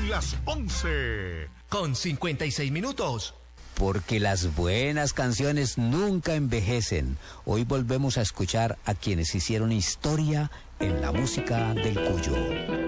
Son las 11 con 56 minutos. Porque las buenas canciones nunca envejecen. Hoy volvemos a escuchar a quienes hicieron historia en la música del Cuyo.